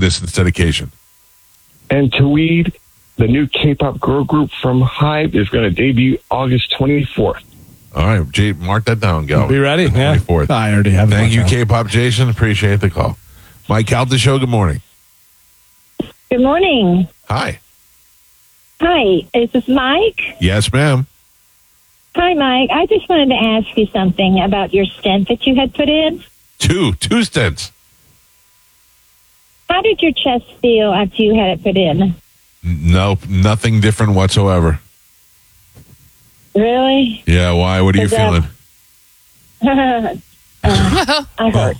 this instead of cation. And Tweed, the new K-pop girl group from Hive, is going to debut August 24th. All right, Jay, mark that down, Gal. Be ready? Yeah. 24th. I already have it. Thank you, down. K-pop Jason. Appreciate the call. Mike Calta Show, good morning. Good morning. Hi. Hi, is this Mike? Yes, ma'am. Hi, Mike. I just wanted to ask you something about your stent that you had put in. Two stents. How did your chest feel after you had it put in? Nope, nothing different whatsoever. Really? Yeah, why? What are you Is that- feeling? I hurt.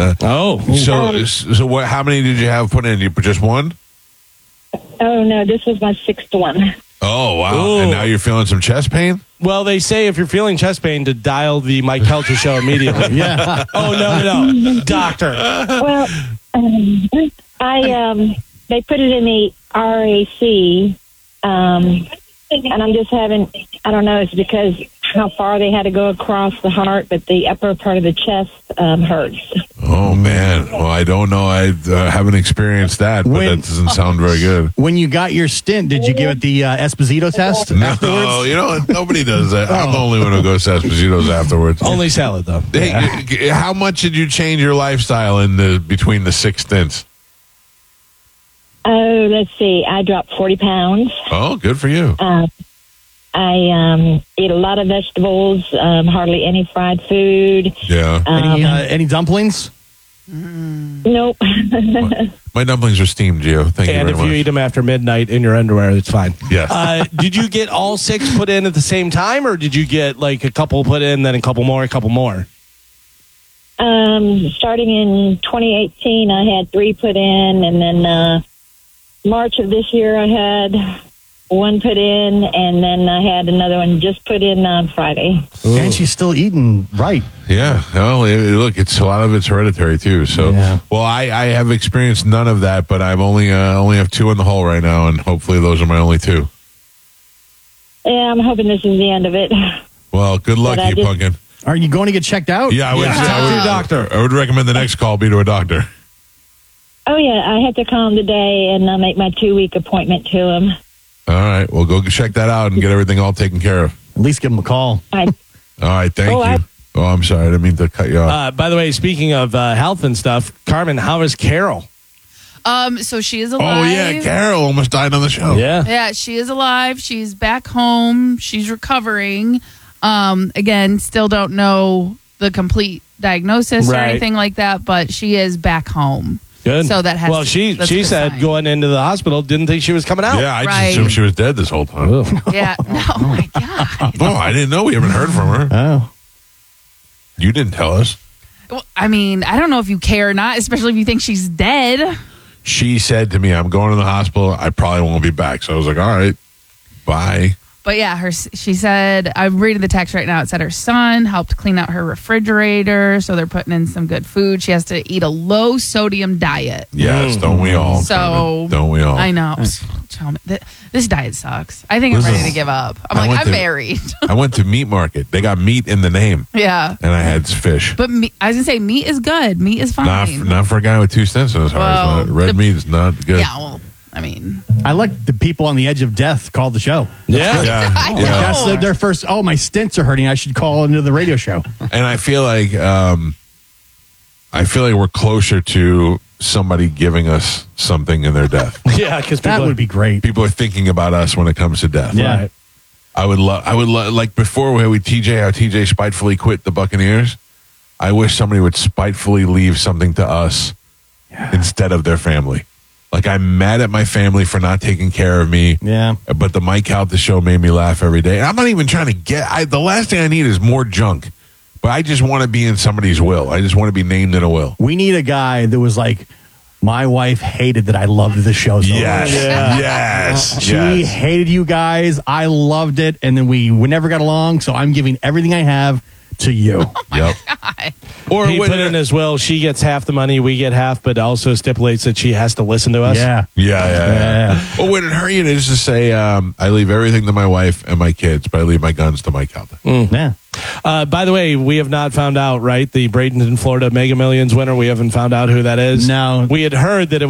So what? How many did you have put in? You just one? Oh, no, this was my sixth one. Oh, wow. Ooh. And now you're feeling some chest pain? Well, they say if you're feeling chest pain to dial the Mike Kelter Show immediately. Yeah. Oh, no. Doctor. Well, they put it in the RAC, and I'm just having, I don't know, it's because how far they had to go across the heart, but the upper part of the chest hurts. Oh, man. Well, I don't know. I haven't experienced that, but that doesn't sound very good. When you got your stint, did you give it the Esposito test afterwards? No, you know what? Nobody does that. I'm the only one who goes to Esposito's afterwards. Only salad, though. Hey, how much did you change your lifestyle in between the 6 stints? Oh, let's see. I dropped 40 pounds. Oh, good for you. I eat a lot of vegetables, hardly any fried food. Yeah. Any dumplings? Nope. My dumplings are steamed, Gio. Thank you And very if much. you eat them after midnight in your underwear, it's fine. Yes. Did you get all 6 put in at the same time, or did you get like a couple put in, then a couple more? Starting in 2018, I had 3 put in, and then March of this year, I had 1 put in, and then I had another one just put in on Friday. Ooh. And she's still eating right. Yeah. Well, look, it's a lot of it's hereditary too. So, well, I have experienced none of that, but I've only have 2 in the hole right now, and hopefully those are my only 2. Yeah, I'm hoping this is the end of it. Well, good luck, you pumpkin. Are you going to get checked out? Yeah, I would recommend the next call be to a doctor. Oh, yeah, I had to call him today and make my 2-week appointment to him. All right. Well, go check that out and get everything all taken care of. At least give him a call. All right. Thank you. Oh, I'm sorry. I didn't mean to cut you off. By the way, speaking of health and stuff, Carmen, how is Carol? So she is alive. Oh, yeah. Carol almost died on the show. Yeah, she is alive. She's back home. She's recovering. Again, still don't know the complete diagnosis or anything like that, but she is back home. Good. So that has. Well, she said sign. going into the hospital, didn't think she was coming out. Yeah, I just assumed she was dead this whole time. Yeah. No, oh my God. No, I didn't know. We haven't heard from her. Oh. You didn't tell us. Well, I mean, I don't know if you care or not, especially if you think she's dead. She said to me, I'm going to the hospital. I probably won't be back. So I was like, all right, bye. But yeah, she said, I'm reading the text right now. It said her son helped clean out her refrigerator. So they're putting in some good food. She has to eat a low sodium diet. Yes, don't we all? So, don't we all? I know. Tell me, this diet sucks. I think I'm ready to give up. I'm married. I went to meat market. They got meat in the name. Yeah. And I had fish. But I was going to say, meat is good. Meat is fine. Not for a guy with 2 cents in his heart. Red meat is not good. Yeah, well, I mean. I like the people on the edge of death called the show. Yeah. That's their first, my stents are hurting. I should call into the radio show. And I feel like we're closer to somebody giving us something in their death. Yeah, because that would be great. People are thinking about us when it comes to death. Yeah. Right. I would love, like before how TJ spitefully quit the Buccaneers. I wish somebody would spitefully leave something to us instead of their family. Like, I'm mad at my family for not taking care of me. Yeah. But the Mike Calta Show made me laugh every day. And I'm not even trying to the last thing I need is more junk. But I just want to be in somebody's will. I just want to be named in a will. We need a guy that was like, my wife hated that I loved the show so much. Yes. She hated you guys. I loved it. And then we never got along. So I'm giving everything I have to you. God. Or he put in as well, she gets half the money, we get half, but also stipulates that she has to listen to us. Yeah. Well, would it hurt you to just say, I leave everything to my wife and my kids, but I leave my guns to Mike Calta? Yeah. By the way, we have not found out, right? The Bradenton, Florida Mega Millions winner, we haven't found out who that is. No. We had heard that it was a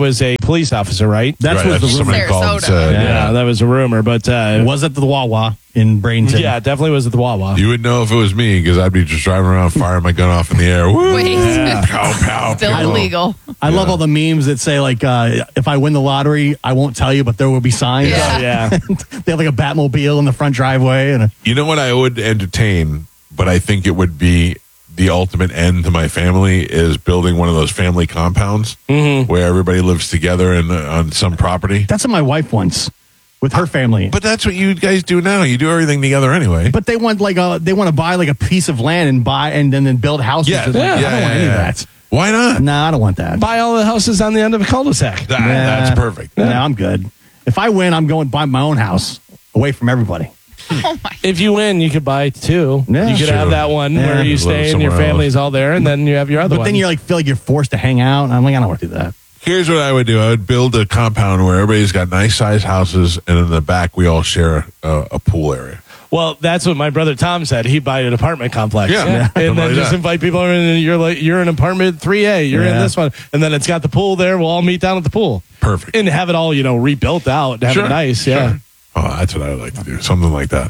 police officer, right? That's Right, what the that's rumor. somebody called and Sarasota. said, Yeah, that was a rumor, but Was at the Wawa in Bradenton. yeah, it definitely was at the Wawa. You would know if it was me because I'd be just driving around firing my gun off in the air. Woo! Wait. Pow, pow, Still pow. illegal. I love all the memes that say like, if I win the lottery, I won't tell you, but there will be signs. Yeah. Oh, yeah. They have like a Batmobile in the front driveway, and You know what I would entertain, but I think it would be the ultimate end to my family is building one of those family compounds where everybody lives together and on some property. that's what my wife wants with her family. But that's what you guys do now. You do everything together anyway. But they want they want to buy like a piece of land and then build houses. Yeah, I don't want any of that. Why not? No, I don't want that. Buy all the houses on the end of a cul-de-sac. That's perfect. No, I'm good. If I win, I'm going to buy my own house away from everybody. Oh my. If you win, you could buy two. Yeah. You could True. have that one Yeah. where you Live stay and your somewhere family's all there, and then you have your other But one. then you're like feel like you're forced to hang out. And I'm like, I don't want to do that. Here's what I would do. I would build a compound where everybody's got nice sized houses, and in the back we all share a pool area. Well, that's what my brother Tom said. He'd buy an apartment complex. Yeah. And Something then like just that. invite people in, and you're in apartment 3A. You're in Yeah. this one. And then it's got the pool there. We'll all meet down at the pool. Perfect. And have it all, rebuilt out and have Sure, it nice. sure. Yeah. Oh, that's what I would like to do. Something like that.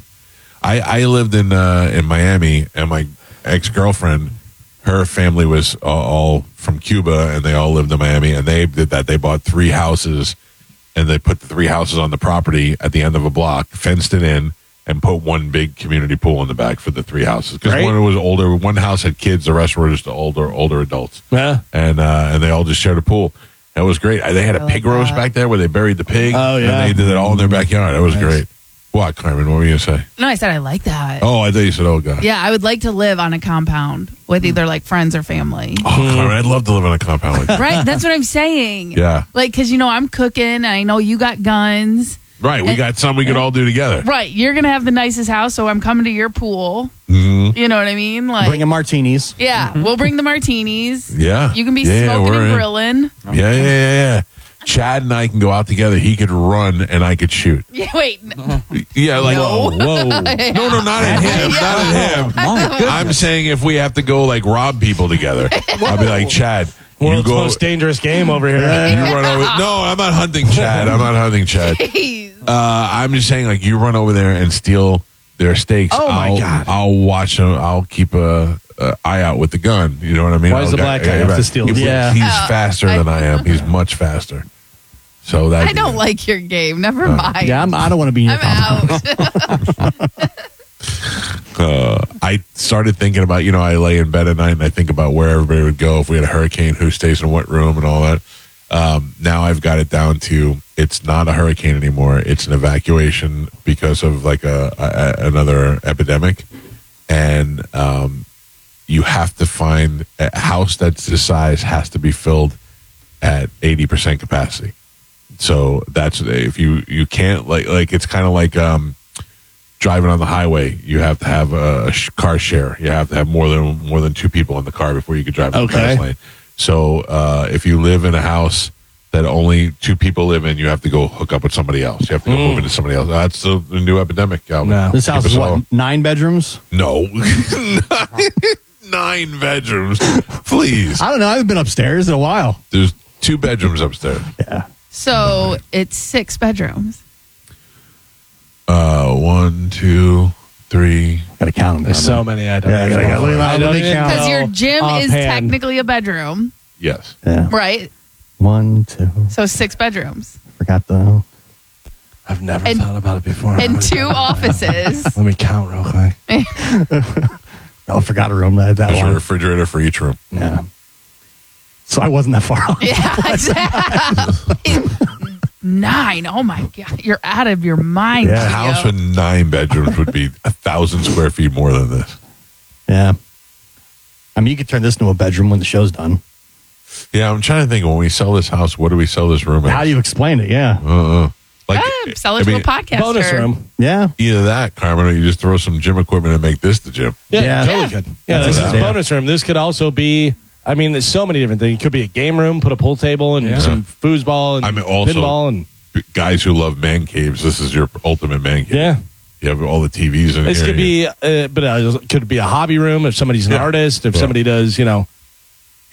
I lived in Miami, and my ex girlfriend, her family was all from Cuba, and they all lived in Miami. And they did that. They bought 3 houses, and they put the 3 houses on the property at the end of a block, fenced it in, and put one big community pool in the back for the 3 houses. Because Right. one was older, one house had kids, the rest were just older adults. Yeah. And they all just shared a pool. That was great. They had a I pig like roast that. back there where they buried the pig. Oh, yeah. And they did it all in their backyard. That was Nice. great. What, Carmen? What were you going to say? No, I said I like that. Oh, I thought you said, oh, God. Yeah, I would like to live on a compound with either like friends or family. Oh, Carmen, I'd love to live in a compound like that. Right? That's what I'm saying. Yeah. Like, because, I'm cooking and I know you got guns. Right. We got some we could all do together. Right. You're going to have the nicest house, so I'm coming to your pool. Mm-hmm. You know what I mean? Like, Bring in martinis. yeah, we'll bring the martinis. Yeah. You can be Yeah, smoking we're and in. grilling. Yeah. Chad and I can go out together. He could run and I could shoot. Yeah, wait. Yeah, like, No. whoa. No, not at him. Not at him. I'm saying if we have to go like rob people together, I'll be like, Chad, you World's go. most dangerous game over here. You run over. No, I'm not hunting Chad. Jeez. I'm just saying, like, you run over there and steal their steaks. Oh, my God. I'll watch them. I'll keep a eye out with the gun. You know what I mean? Why does the black guy have to steal it? Yeah. He's faster than I am. He's much faster. So that I don't like your game. Never mind. Yeah, I don't want to be in your I'm compound. out. I started thinking about, I lay in bed at night and I think about where everybody would go if we had a hurricane, who stays in what room and all that. Now I've got it down to it's not a hurricane anymore. It's an evacuation because of like another epidemic. And you have to find a house that's this size has to be filled at 80% capacity. So that's if you can't like it's kind of like driving on the highway. You have to have a car share. You have to have more than 2 people in the car before you can drive in the fast lane. So if you live in a house that only 2 people live in, you have to go hook up with somebody else. You have to go move into somebody else. That's the new epidemic, Calvin. No. This house Keep is us all- what, 9 bedrooms? No. 9 bedrooms. Please. I don't know. I haven't been upstairs in a while. There's 2 bedrooms upstairs. Yeah. So it's 6 bedrooms. 1, 2, 3. Got to count them. There's so many I don't Yeah, even yeah, know. look at that. I don't Let me even count. Because know your gym is offhand. technically a bedroom, Yes. Yeah. right? 1, 2. So 6 bedrooms Forgot the. I've never And- thought about it before. and 2 offices. Let me count real quick. Oh, forgot a room. That There's a one. refrigerator for each room. Yeah. So I wasn't that far off. Yeah, exactly. 9. Oh my God. You're out of your mind. Yeah. A house Theo. with 9 bedrooms would be 1,000 square feet more than this. Yeah. I mean, you could turn this into a bedroom when the show's done. Yeah, I'm trying to think. When we sell this house, what do we sell this room at? How do you explain it? Yeah. Like, Sell it to a podcaster. Bonus room. Yeah. either that, Carmen, or you just throw some gym equipment and make this the gym. Yeah, Yeah. totally could. Yeah, That's this is it. a bonus room. This could also be, there's so many different things. It could be a game room, put a pool table and some foosball and I mean, also- pinball. And Guys who love man caves, this is your ultimate man cave. yeah. You have all the TVs in This here. could be, it could be a hobby room if somebody's an Yeah. artist, if Yeah. somebody does, You got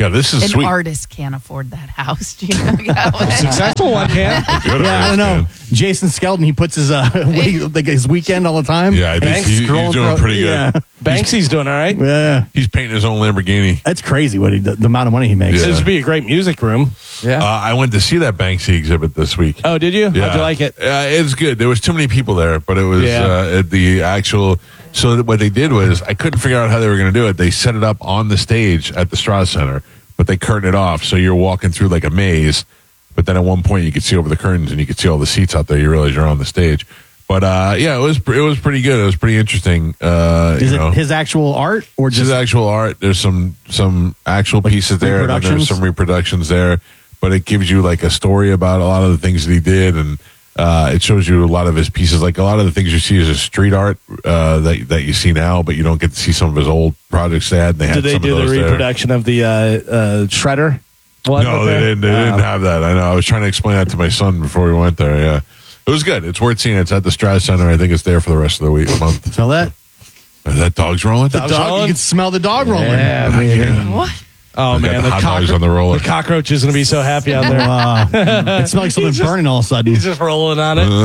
Yeah, this is An sweet. artist can't afford that house. Do you know? Yeah. Successful one can. Good Yeah, I don't know. Jason Skelton, he puts his his weekend all the time. Yeah, I think Banks he's scrolling doing through- pretty good. Yeah. Banksy's doing all right. Yeah. He's painting his own Lamborghini. That's crazy what the amount of money he makes. Yeah. This would be a great music room. Yeah. I went to see that Banksy exhibit this week. Oh, did you? Yeah. How'd you like it? It's good. There was too many people there, but it was Yeah. the actual. So what they did was, I couldn't figure out how they were going to do it. They set it up on the stage at the Strauss Center, but they curtain it off, so you're walking through like a maze. But then at one point, you could see over the curtains and you could see all the seats out there. You realize you're on the stage. But yeah, it was pretty good. It was pretty interesting. Is it his actual art or Just just actual art. There's some actual pieces there, and then there's reproductions? some reproductions there. But it gives you like a story about a lot of the things that he did, and it shows you a lot of his pieces. Like a lot of the things you see is a street art that you see now, but you don't get to see some of his old projects. They had. They had Did they some do of the those there. reproduction of the Shredder? one No, up they there? didn't. They didn't have that. I know. I was trying to explain that to my son before we went there. Yeah, it was good. It's worth seeing. It's at the Strauss Center. I think it's there for the rest of the month. smell that? Is that dog's rolling? The dog, rolling? you can smell the dog rolling. Yeah, man. What? Oh, They got man. the hot dogs on the roller. The cockroach is going to be so happy out there. It smells like something burning all of a sudden. He's just rolling on it.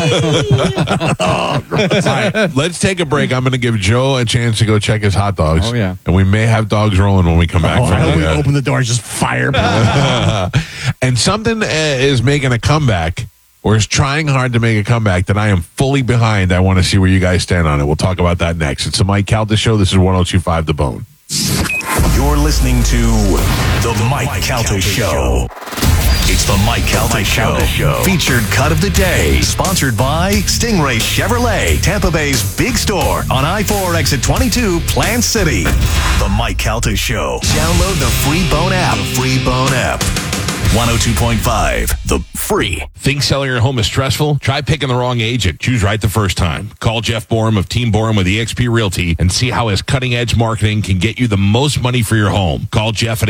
All right, let's take a break. I'm going to give Joe a chance to go check his hot dogs. Oh, yeah. And we may have dogs rolling when we come back I from hope we the open the door, it's just fire. And something is making a comeback, or is trying hard to make a comeback that I am fully behind. I want to see where you guys stand on it. We'll talk about that next. It's the Mike Calta Show. This is 102.5 The Bone. You're listening to The Mike Calta Show. It's The Mike Calta Show. Featured cut of the day. Sponsored by Stingray Chevrolet, Tampa Bay's big store on I-4 exit 22, Plant City. The Mike Calta Show. Download the free Bone app. 102.5, the free. Think selling your home is stressful? Try picking the wrong agent. Choose right the first time. Call Jeff Borum of Team Borum with eXp Realty and see how his cutting-edge marketing can get you the most money for your home. Call Jeff at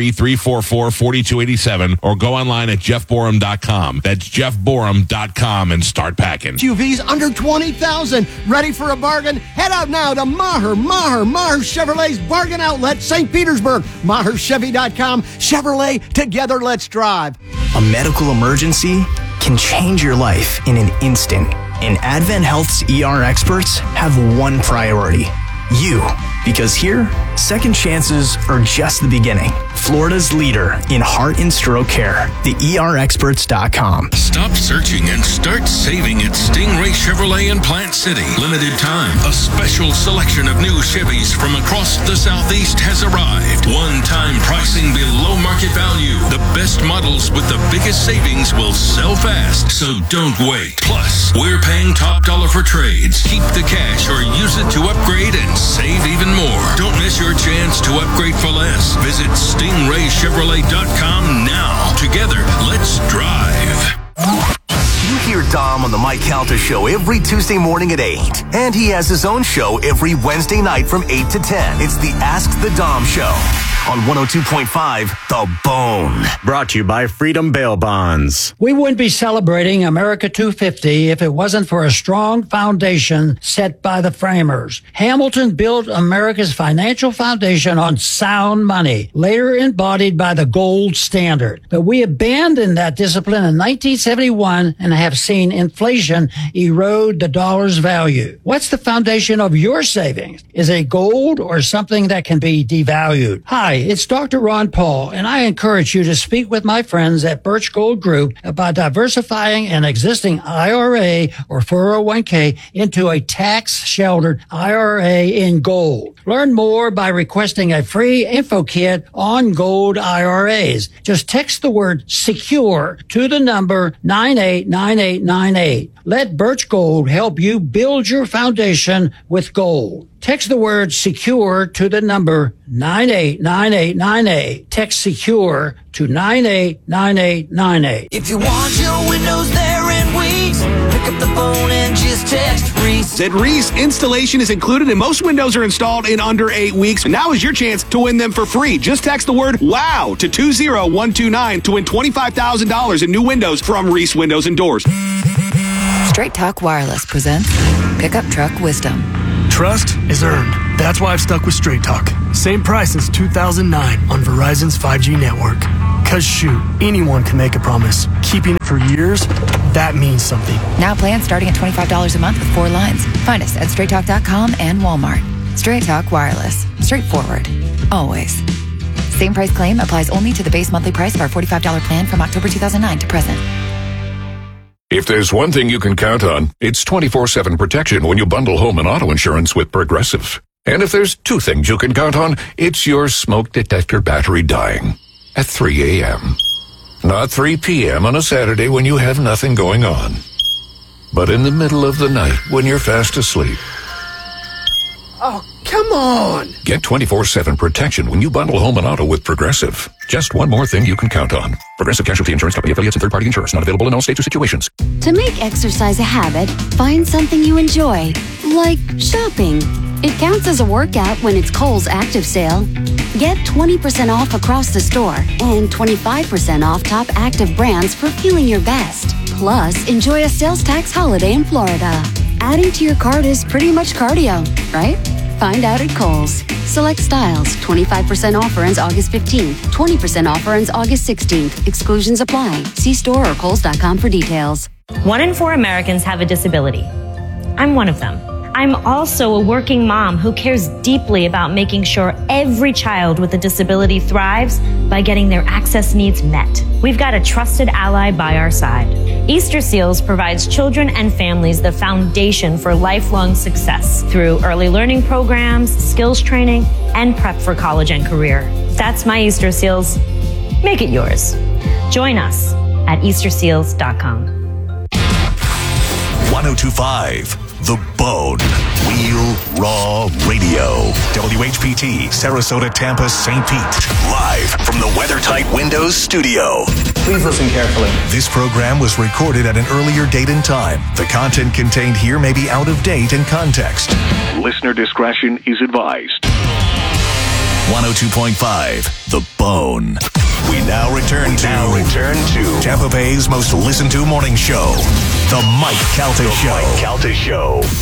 813-344-4287 or go online at jeffborum.com. That's jeffborum.com and start packing. SUVs under $20,000. Ready for a bargain? Head out now to Maher Chevrolet's Bargain Outlet, St. Petersburg. MaherChevy.com. Chevrolet, together let's drive. A medical emergency can change your life in an instant. And Advent Health's ER experts have one priority. You. Because here, second chances are just the beginning. Florida's leader in heart and stroke care. TheERexperts.com. Stop searching and start saving at Stingray Chevrolet in Plant City. Limited time. A special selection of new Chevys from across the Southeast has arrived. One-time pricing below market value. The best models with the biggest savings will sell fast, so don't wait. Plus, we're paying top dollar for trades. Keep the cash or use it to upgrade and save even more. Don't miss your chance to upgrade for less. Visit StingrayChevrolet.com now. Together, let's drive. You hear Dom on the Mike Calta Show every Tuesday morning at 8. And he has his own show every Wednesday night from 8 to 10. It's the Ask the Dom Show on 102.5 The Bone. Brought to you by Freedom Bail Bonds. We wouldn't be celebrating America 250 if it wasn't for a strong foundation set by the framers. Hamilton built America's financial foundation on sound money, later embodied by the gold standard. But we abandoned that discipline in 1971 and have seen inflation erode the dollar's value. What's the foundation of your savings? Is it gold or something that can be devalued? Hi, it's Dr. Ron Paul, and I encourage you to speak with my friends at Birch Gold Group about diversifying an existing IRA or 401k into a tax-sheltered IRA in gold. Learn more by requesting a free info kit on gold IRAs. Just text the word SECURE to the number 989898. Let Birch Gold help you build your foundation with gold. Text the word SECURE to the number 989898. Text SECURE to 989898. If you want your windows there in weeks, pick up the phone and just text Reese. At Reese, installation is included and most windows are installed in under 8 weeks. Now is your chance to win them for free. Just text the word WOW to 20129 to win $25,000 in new windows from Reese Windows and Doors. Straight Talk Wireless presents Pickup Truck Wisdom. Trust is earned, That's why I've stuck with Straight Talk. Same price since 2009 on Verizon's 5G network. Cause shoot, anyone can make a promise. Keeping it for years, that means something. Now plans starting at $25 a month with 4 lines. Find us at straighttalk.com and Walmart. Straight Talk Wireless. Straightforward. Always. Same price claim applies only to the base monthly price of our $45 plan from October 2009 to present. If there's one thing you can count on, it's 24/7 protection when you bundle home and auto insurance with Progressive. And if there's 2 things you can count on, it's your smoke detector battery dying at 3 a.m. Not 3 p.m. on a Saturday when you have nothing going on, but in the middle of the night when you're fast asleep. Oh, come on! Get 24/7 protection when you bundle home and auto with Progressive. Just one more thing you can count on. Progressive Casualty Insurance Company affiliates and third-party insurers. Not available in all states or situations. To make exercise a habit, find something you enjoy, like shopping. It counts as a workout when it's Kohl's Active Sale. Get 20% off across the store and 25% off top active brands for feeling your best. Plus, enjoy a sales tax holiday in Florida. Adding to your cart is pretty much cardio, right? Find out at Kohl's. Select styles. 25% offer ends August 15th. 20% offer ends August 16th. Exclusions apply. See store or Kohls.com for details. 1 in 4 Americans have a disability. I'm one of them. I'm also a working mom who cares deeply about making sure every child with a disability thrives by getting their access needs met. We've got a trusted ally by our side. Easter Seals provides children and families the foundation for lifelong success through early learning programs, skills training, and prep for college and career. That's my Easter Seals. Make it yours. Join us at easterseals.com. 1025 The Bone. Wheel Raw Radio. WHPT, Sarasota, Tampa, St. Pete. Live from the WeatherTight Windows studio. Please listen carefully. This program was recorded at an earlier date and time. The content contained here may be out of date in context. Listener discretion is advised. 102.5 The Bone. We now return to Tampa Bay's most listened to morning show, The Mike Calta Show.